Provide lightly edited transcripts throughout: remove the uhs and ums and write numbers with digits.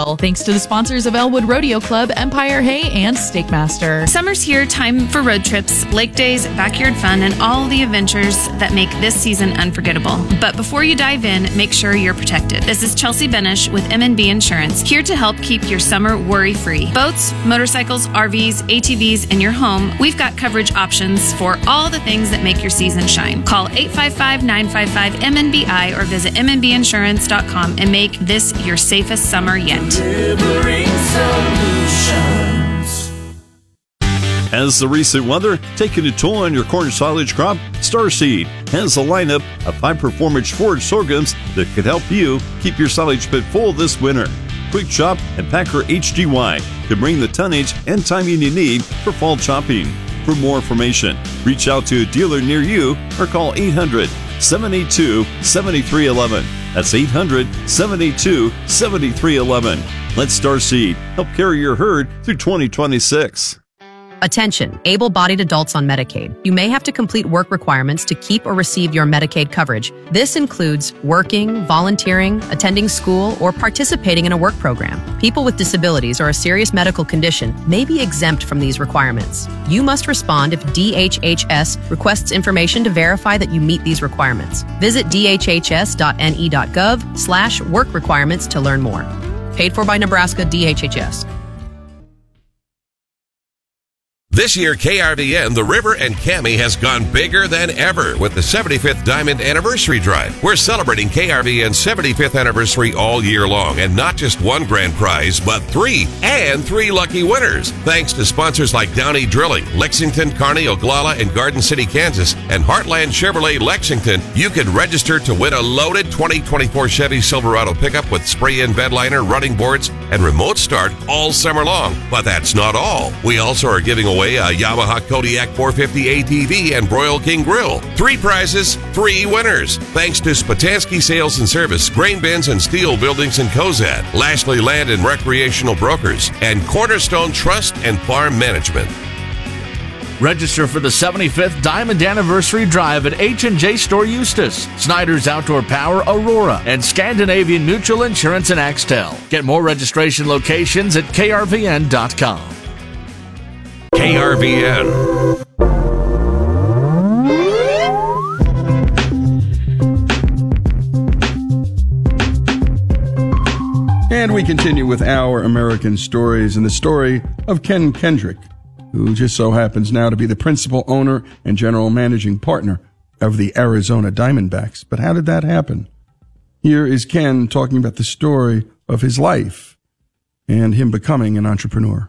Nashville. Thanks to the sponsors of Elwood Rodeo Club, Empire Hay, and Steakmaster. Summer's here, time for road trips, lake days, backyard fun, and all the adventures that make this season unforgettable. But before you dive in, make sure you're protected. This is Chelsea Benish with M&B Insurance, here to help keep your summer worry-free. Boats, motorcycles, RVs, ATVs, and your home, we've got coverage options for all the things that make your season shine. Call 855-955-MNBI or visit mnbinsurance.com and make this your safest summer yet. Delivering solutions. Has the recent weather taken a toll on your corn silage crop? Starseed has a lineup of high-performance forage sorghums that could help you keep your silage pit full this winter. Quick Chop and Packer HDY can bring the tonnage and timing you need for fall chopping. For more information, reach out to a dealer near you or call 800-782-7311. That's 800-782-7311. Let Starseed help carry your herd through 2026. Attention, able-bodied adults on Medicaid. You may have to complete work requirements to keep or receive your Medicaid coverage. This includes working, volunteering, attending school, or participating in a work program. People with disabilities or a serious medical condition may be exempt from these requirements. You must respond if DHHS requests information to verify that you meet these requirements. Visit dhhs.ne.gov/work requirements to learn more. Paid for by Nebraska DHHS. This year, KRVN, The River, and Cami has gone bigger than ever with the 75th Diamond Anniversary Drive. We're celebrating KRVN's 75th anniversary all year long, and not just one grand prize, but three lucky winners. Thanks to sponsors like Downey Drilling, Lexington, Kearney, Oglala, and Garden City, Kansas, and Heartland Chevrolet Lexington, you can register to win a loaded 2024 Chevy Silverado pickup with spray-in bed liner, running boards, and remote start all summer long. But that's not all. We also are giving away a Yamaha Kodiak 450 ATV and Broil King Grill. 3 prizes, 3 winners. Thanks to Spatansky Sales and Service, Grain Bins and Steel Buildings in Cozad, Lashley Land and Recreational Brokers, and Cornerstone Trust and Farm Management. Register for the 75th Diamond Anniversary Drive at H&J Store Eustis, Snyder's Outdoor Power Aurora, and Scandinavian Mutual Insurance in Axtell. Get more registration locations at krvn.com. KRVN. And we continue with our American stories and the story of Ken Kendrick, who just so happens now to be the principal owner and general managing partner of the Arizona Diamondbacks. But how did that happen? Here is Ken talking about the story of his life and him becoming an entrepreneur.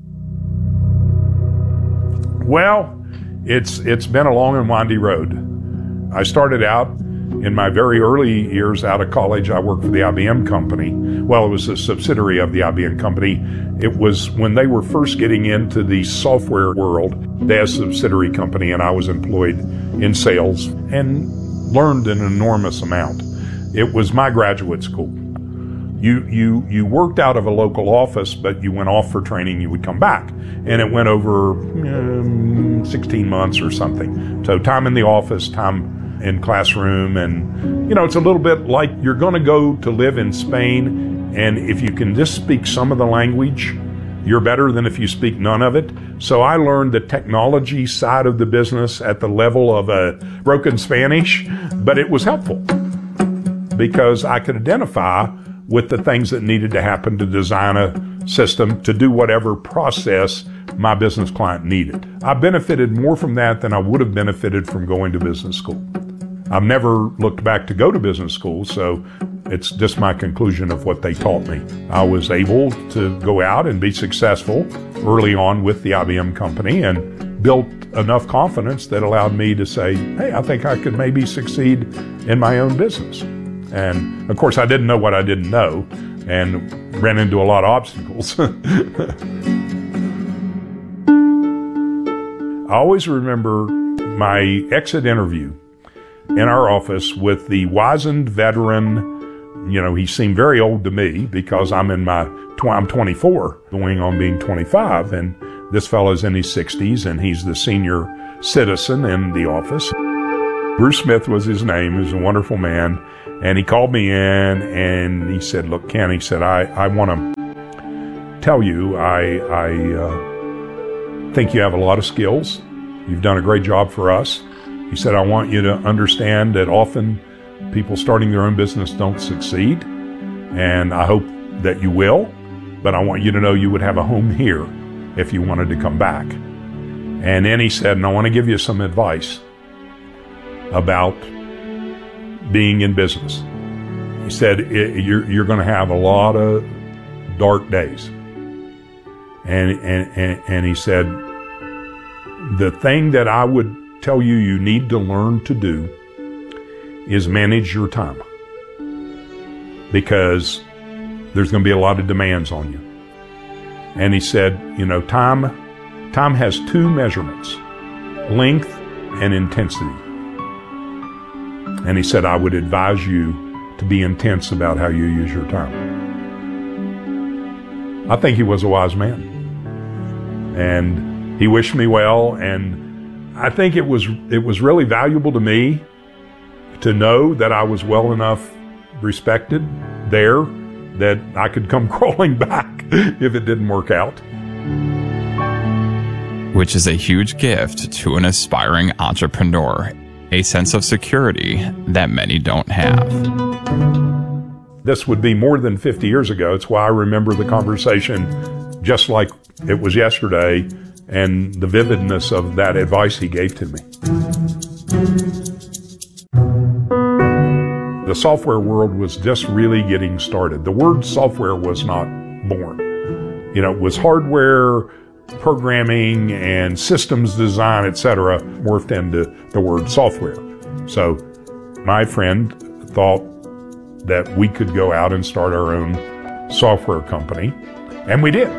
Well, it's been a long and windy road. I started out in my very early years out of college. I worked for the IBM company. Well, it was a subsidiary of the IBM company. It was when they were first getting into the software world. They had a subsidiary company, and I was employed in sales and learned an enormous amount. It was my graduate school. You worked out of a local office, but you went off for training, you would come back. And it went over 16 months or something. So time in the office, time in classroom, and, it's a little bit like you're going to go to live in Spain, and if you can just speak some of the language, you're better than if you speak none of it. So I learned the technology side of the business at the level of a broken Spanish, but it was helpful because I could identify with the things that needed to happen to design a system to do whatever process my business client needed. I benefited more from that than I would have benefited from going to business school. I've never looked back to go to business school, so it's just my conclusion of what they taught me. I was able to go out and be successful early on with the IBM company and built enough confidence that allowed me to say, hey, I think I could maybe succeed in my own business. And, of course, I didn't know what I didn't know and ran into a lot of obstacles. I always remember my exit interview in our office with the wizened veteran. He seemed very old to me because I'm 24, going on being 25, and this fellow's in his 60s, and he's the senior citizen in the office. Bruce Smith was his name. He was a wonderful man. And he called me in and he said, look, Ken, he said, I want to tell you, I think you have a lot of skills. You've done a great job for us. He said, I want you to understand that often people starting their own business don't succeed, and I hope that you will, but I want you to know you would have a home here if you wanted to come back. And then he said, and I want to give you some advice about being in business. He said, you're going to have a lot of dark days. And he said, the thing that I would tell you you need to learn to do is manage your time, because there's going to be a lot of demands on you. And he said, time has two measurements, length and intensity. And he said, I would advise you to be intense about how you use your time. I think he was a wise man. And he wished me well, and I think it was really valuable to me to know that I was well enough respected there that I could come crawling back if it didn't work out. Which is a huge gift to an aspiring entrepreneur, a sense of security that many don't have. This would be more than 50 years ago. It's why I remember the conversation just like it was yesterday, and the vividness of that advice he gave to me. The software world was just really getting started. The word software was not born. It was hardware, programming, and systems design, etc., morphed into the word software. So my friend thought that we could go out and start our own software company, and we did.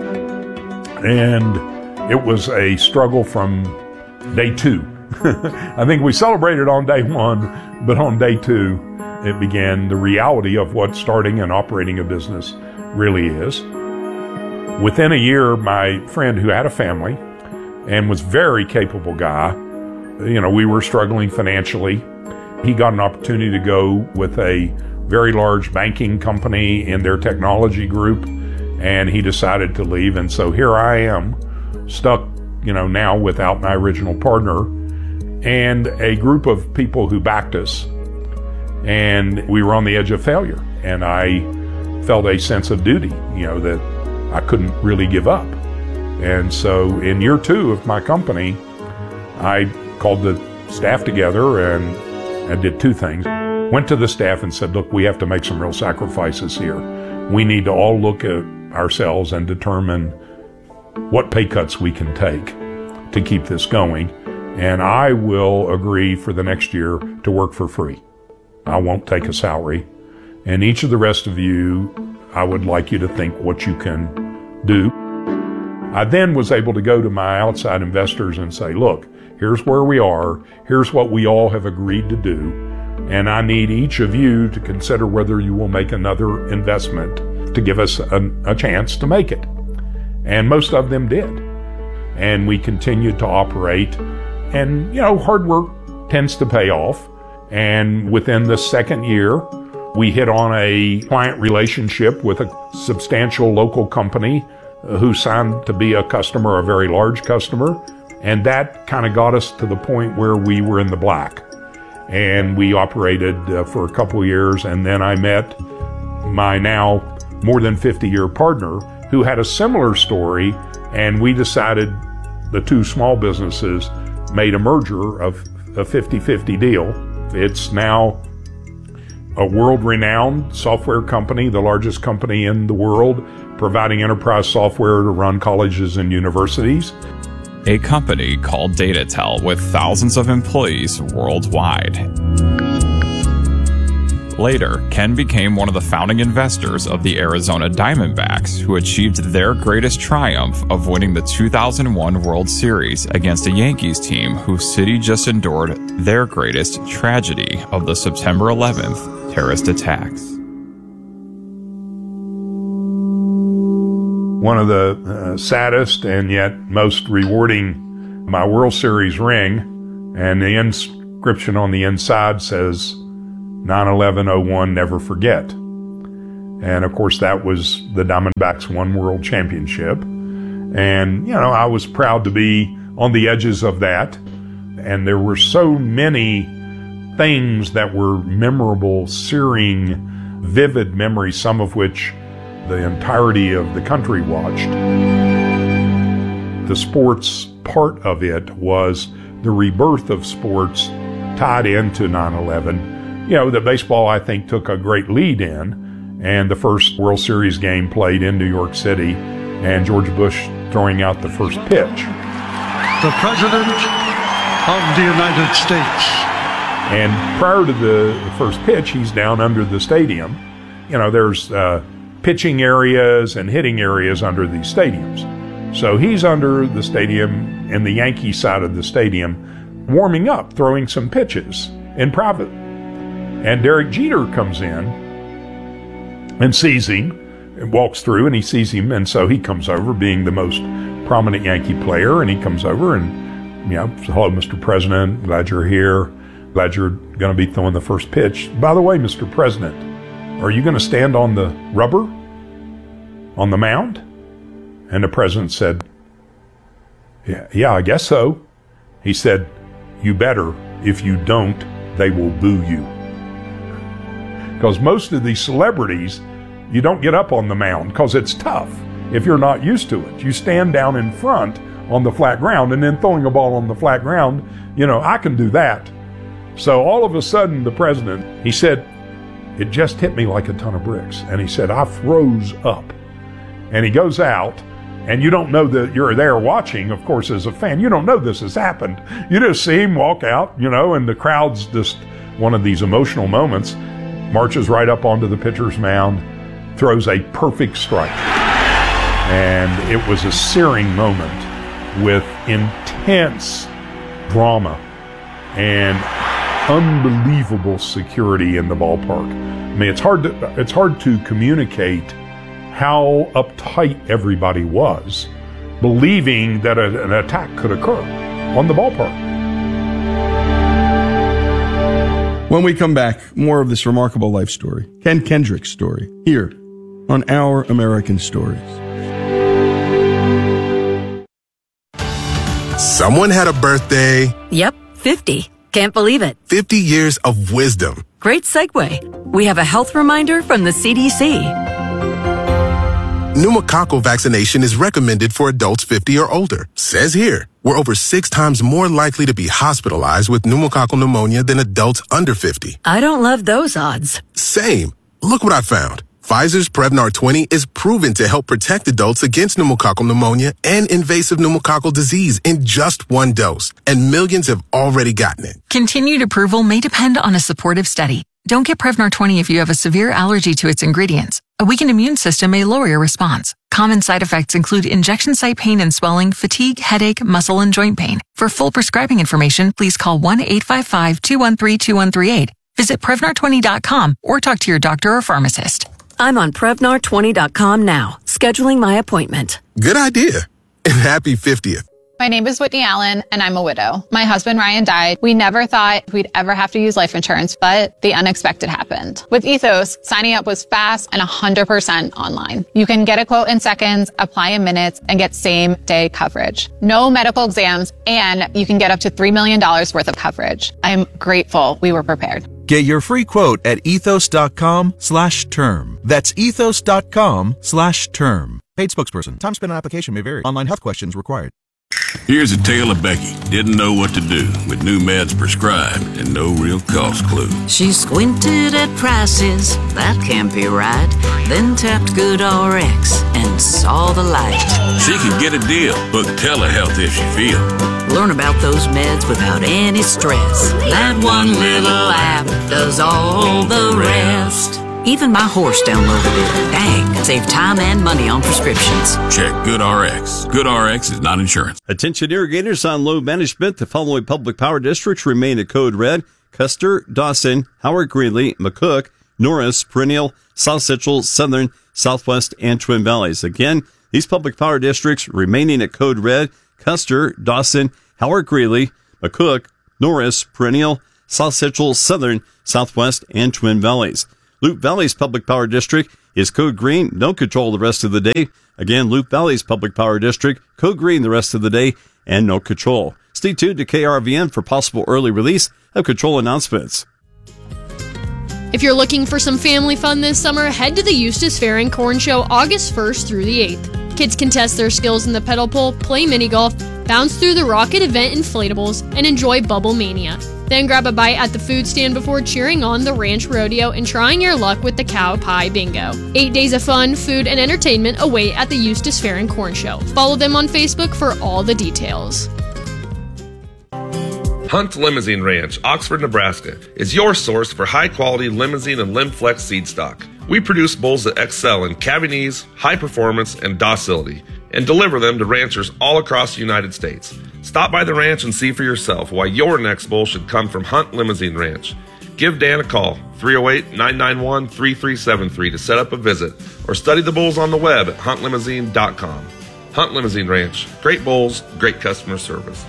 And it was a struggle from day two. I think we celebrated on day one, but on day two, it began the reality of what starting and operating a business really is. Within a year, my friend, who had a family and was a very capable guy, we were struggling financially. He got an opportunity to go with a very large banking company in their technology group, and he decided to leave. And so here I am, stuck, now without my original partner and a group of people who backed us. And we were on the edge of failure. And I felt a sense of duty, that I couldn't really give up. And so in year two of my company, I called the staff together and I did two things. Went to the staff and said, look, we have to make some real sacrifices here. We need to all look at ourselves and determine what pay cuts we can take to keep this going. And I will agree for the next year to work for free. I won't take a salary. And each of the rest of you, I would like you to think what you can do. I then was able to go to my outside investors and say, look, here's where we are. Here's what we all have agreed to do. And I need each of you to consider whether you will make another investment to give us a chance to make it. And most of them did. And we continued to operate. And, hard work tends to pay off. And within the second year, we hit on a client relationship with a substantial local company who signed to be a customer, a very large customer. And that kind of got us to the point where we were in the black. And we operated for a couple of years. And then I met my now more than 50-year partner who had a similar story. And we decided the two small businesses made a merger of a 50-50 deal. It's now a world-renowned software company, the largest company in the world, providing enterprise software to run colleges and universities. A company called DataTel with thousands of employees worldwide. Later, Ken became one of the founding investors of the Arizona Diamondbacks, who achieved their greatest triumph of winning the 2001 World Series against a Yankees team whose city just endured their greatest tragedy of the September 11th terrorist attacks. One of the saddest and yet most rewarding, my World Series ring, and the inscription on the inside says, 9/11/01, never forget. And of course, that was the Diamondbacks' one world championship. And, I was proud to be on the edges of that. And there were so many things that were memorable, searing, vivid memories, some of which the entirety of the country watched. The sports part of it was the rebirth of sports tied into 9/11. The baseball, I think, took a great lead in, and the first World Series game played in New York City, and George Bush throwing out the first pitch. The President of the United States. And prior to the first pitch, he's down under the stadium. There's pitching areas and hitting areas under these stadiums. So he's under the stadium in the Yankee side of the stadium, warming up, throwing some pitches in private. And Derek Jeter comes in and sees him, and walks through, and he sees him, and so he comes over, being the most prominent Yankee player, and he comes over and, hello, Mr. President, glad you're here, glad you're going to be throwing the first pitch. By the way, Mr. President, are you going to stand on the rubber, on the mound? And the president said, yeah, I guess so. He said, you better. If you don't, they will boo you. Because most of these celebrities, you don't get up on the mound because it's tough if you're not used to it. You stand down in front on the flat ground, and then throwing a ball on the flat ground, I can do that. So all of a sudden, the president, he said, it just hit me like a ton of bricks. And he said, I froze up. And he goes out, and you don't know that you're there watching, of course, as a fan. You don't know this has happened. You just see him walk out, and the crowd's just one of these emotional moments, marches right up onto the pitcher's mound, throws a perfect strike. And it was a searing moment with intense drama and unbelievable security in the ballpark. I mean, it's hard to communicate how uptight everybody was, believing that an attack could occur on the ballpark. When we come back, more of this remarkable life story, Ken Kendrick's story, here on Our American Stories. Someone had a birthday. Yep, 50. Can't believe it. 50 years of wisdom. Great segue. We have a health reminder from the CDC. Pneumococcal vaccination is recommended for adults 50 or older. Says here, we're over 6 times more likely to be hospitalized with pneumococcal pneumonia than adults under 50. I don't love those odds. Same. Look what I found. Pfizer's Prevnar 20 is proven to help protect adults against pneumococcal pneumonia and invasive pneumococcal disease in just 1 dose, and millions have already gotten it. Continued approval may depend on a supportive study. Don't get Prevnar 20 if you have a severe allergy to its ingredients. A weakened immune system may lower your response. Common side effects include injection site pain and swelling, fatigue, headache, muscle, and joint pain. For full prescribing information, please call 1-855-213-2138. Visit Prevnar20.com or talk to your doctor or pharmacist. I'm on Prevnar20.com now, scheduling my appointment. Good idea. And happy 50th. My name is Whitney Allen, and I'm a widow. My husband, Ryan, died. We never thought we'd ever have to use life insurance, but the unexpected happened. With Ethos, signing up was fast and 100% online. You can get a quote in seconds, apply in minutes, and get same-day coverage. No medical exams, and you can get up to $3 million worth of coverage. I'm grateful we were prepared. Get your free quote at ethos.com/term. That's ethos.com/term. Paid spokesperson. Time spent on application may vary. Online health questions required. Here's a tale of Becky. Didn't know what to do with new meds prescribed and no real cost clue. She squinted at prices, that can't be right. Then tapped GoodRx and saw the light. She could get a deal. Book telehealth if she feel. Learn about those meds without any stress. That one little app does all the rest. Even my horse downloaded it. Dang, save time and money on prescriptions. Check GoodRx. GoodRx is not insurance. Attention irrigators on load management. The following public power districts remain at code red: Custer, Dawson, Howard Greeley, McCook, Norris, Perennial, South Central, Southern, Southwest, and Twin Valleys. Again, these public power districts remaining at code red: Custer, Dawson, Howard Greeley, McCook, Norris, Perennial, South Central, Southern, Southwest, and Twin Valleys. Loup Valley's Public Power District is code green, no control the rest of the day. Again, Loup Valley's Public Power District, code green the rest of the day, and no control. Stay tuned to KRVN for possible early release of control announcements. If you're looking for some family fun this summer, head to the Eustis Fair and Corn Show August 1st through the 8th. Kids can test their skills in the pedal pull, play mini golf, bounce through the Rocket Event inflatables, and enjoy Bubble Mania. Then grab a bite at the food stand before cheering on the Ranch Rodeo and trying your luck with the Cow Pie Bingo. 8 days of fun, food, and entertainment await at the Eustis Fair and Corn Show. Follow them on Facebook for all the details. Hunt Limousine Ranch, Oxford, Nebraska, is your source for high-quality limousine and Limflex seed stock. We produce bulls that excel in cavities, high performance, and docility, and deliver them to ranchers all across the United States. Stop by the ranch and see for yourself why your next bull should come from Hunt Limousine Ranch. Give Dan a call, 308-991-3373 to set up a visit, or study the bulls on the web at huntlimousine.com. Hunt Limousine Ranch, great bulls, great customer service.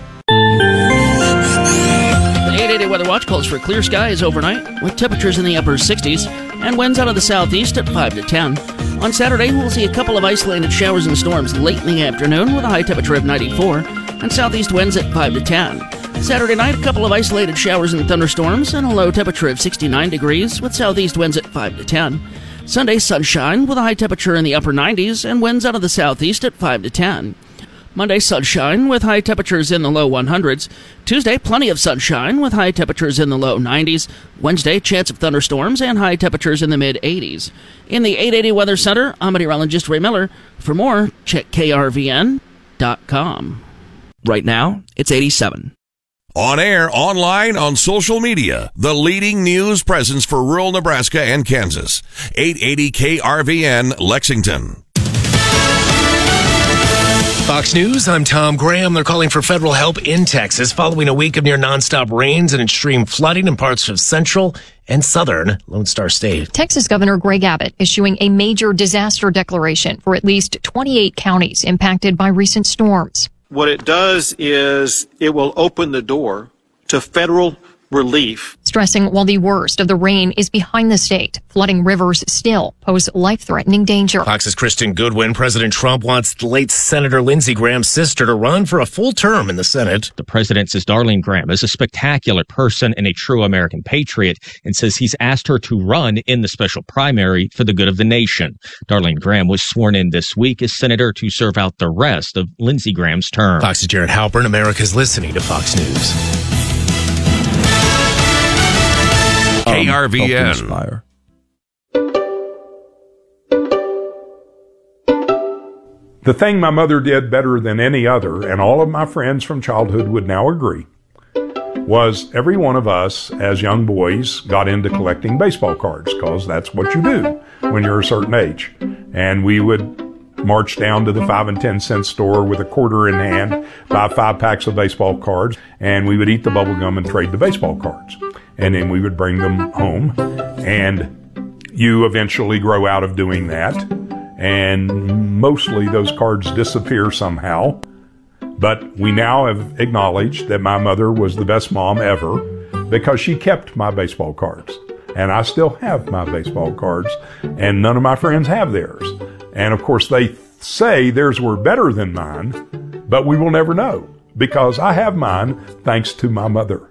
The 880 Weather Watch calls for clear skies overnight with temperatures in the upper 60s and winds out of the southeast at 5 to 10. On Saturday, we'll see a couple of isolated showers and storms late in the afternoon with a high temperature of 94 and southeast winds at 5 to 10. Saturday night, a couple of isolated showers and thunderstorms and a low temperature of 69 degrees with southeast winds at 5 to 10. Sunday, sunshine with a high temperature in the upper 90s and winds out of the southeast at 5 to 10. Monday, sunshine with high temperatures in the low 100s. Tuesday, plenty of sunshine with high temperatures in the low 90s. Wednesday, chance of thunderstorms and high temperatures in the mid-80s. In the 880 Weather Center, I'm meteorologist Ray Miller. For more, check krvn.com. Right now, it's 87. On air, online, on social media, the leading news presence for rural Nebraska and Kansas. 880 KRVN, Lexington. Fox News, I'm Tom Graham. They're calling for federal help in Texas following a week of near nonstop rains and extreme flooding in parts of central and southern Lone Star State. Texas Governor Greg Abbott issuing a major disaster declaration for at least 28 counties impacted by recent storms. What it does is it will open the door to federal relief. Stressing while the worst of the rain is behind the state, flooding rivers still pose life-threatening danger. Fox's Kristen Goodwin. President Trump wants the late Senator Lindsey Graham's sister to run for a full term in the Senate. The president says Darlene Graham is a spectacular person and a true American patriot and says he's asked her to run in the special primary for the good of the nation. Darlene Graham was sworn in this week as senator to serve out the rest of Lindsey Graham's term. Fox's Jared Halpern. America's listening to Fox News. KRVN. The thing my mother did better than any other, and all of my friends from childhood would now agree, was every one of us as young boys got into collecting baseball cards, because that's what you do when you're a certain age. And we would march down to the 5 and 10 cent store with a quarter in hand, buy 5 packs of baseball cards, and we would eat the bubble gum and trade the baseball cards. And then we would bring them home, and you eventually grow out of doing that, and mostly those cards disappear somehow. But we now have acknowledged that my mother was the best mom ever because she kept my baseball cards, and I still have my baseball cards, and none of my friends have theirs. And of course they say theirs were better than mine, but we will never know because I have mine thanks to my mother.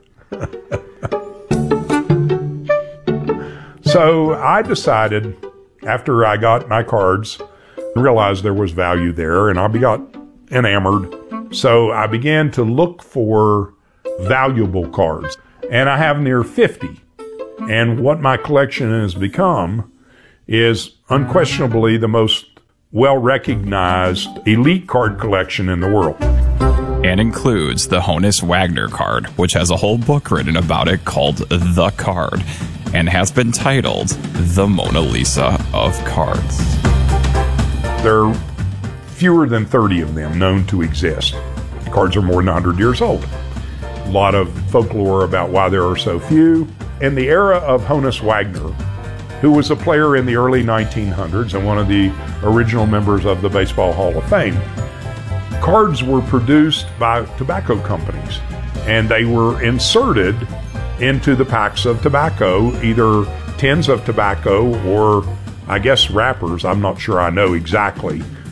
So I decided, after I got my cards, realized there was value there, and I got enamored. So I began to look for valuable cards, and I have near 50. And what my collection has become is unquestionably the most well-recognized elite card collection in the world. And includes the Honus Wagner card, which has a whole book written about it called The Card, and has been titled The Mona Lisa of Cards. There are fewer than 30 of them known to exist. The cards are more than 100 years old. A lot of folklore about why there are so few. In the era of Honus Wagner, who was a player in the early 1900s and one of the original members of the Baseball Hall of Fame, cards were produced by tobacco companies, and they were inserted into the packs of tobacco, either tins of tobacco, or I guess wrappers. I'm not sure I know exactly.